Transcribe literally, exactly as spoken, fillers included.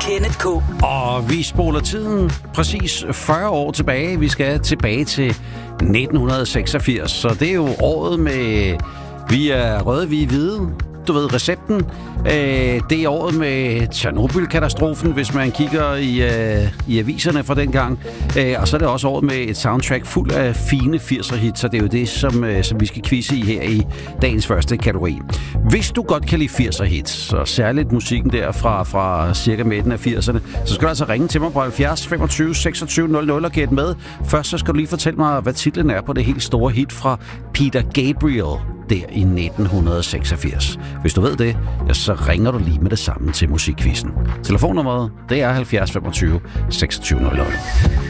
Kenneth K. Og vi spoler tiden præcis fyrre år tilbage. Vi skal tilbage til nitten seksogfirs, så det er jo året med vi er røde, vi er hvide. Du ved, recepten. Øh, det er året med Tjernobyl-katastrofen, hvis man kigger i, øh, i aviserne fra den gang. Øh, og så er det også året med et soundtrack fuld af fine firser-hits, så det er jo det, som, øh, som vi skal quizze i her i dagens første kategori. Hvis du godt kan lide firser-hits, og særligt musikken der fra, fra cirka midten af firserne, så skal du altså ringe til mig på halvfjerds femogtyve seksogtyve nul nul og gætte med. Først så skal du lige fortælle mig, hvad titlen er på det helt store hit fra Peter Gabriel der i nitten seksogfirs. Hvis du ved det, ja, så ringer du lige med det samme til musikquizzen. Telefonnummeret, det er halvfjerds femogtyve seksogtyve nul nul.